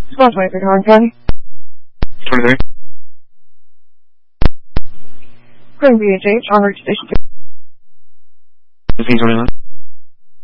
Spot 23, Hardin County. 23. Queen BHH, on route to station 2. 1529.